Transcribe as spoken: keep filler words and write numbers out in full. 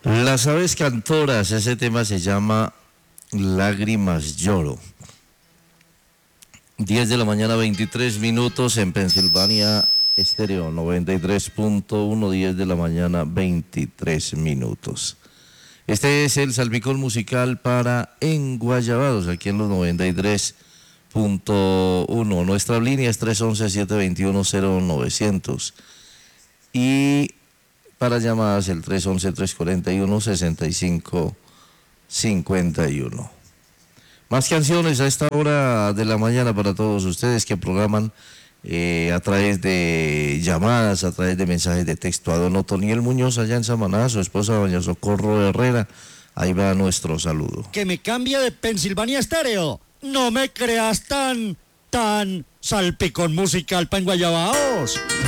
Las aves cantoras, ese tema se llama Lágrimas Lloro. diez de la mañana, veintitrés minutos en Pensilvania Estéreo, noventa y tres punto uno, diez de la mañana, veintitrés minutos. Este es el salpicón musical para Enguayabados, aquí en los noventa y tres punto uno. Nuestra línea es tres once, siete veintiuno, cero novecientos. Y para llamadas el tres once, tres cuarenta y uno, sesenta y cinco cincuenta y uno. Más canciones a esta hora de la mañana para todos ustedes que programan eh, a través de llamadas, a través de mensajes de texto. A don Otoniel Muñoz allá en Samaná, su esposa doña Socorro Herrera, ahí va nuestro saludo. Que me cambie de Pensilvania Estéreo. No me creas tan, tan salpicón musical para Enguayabados.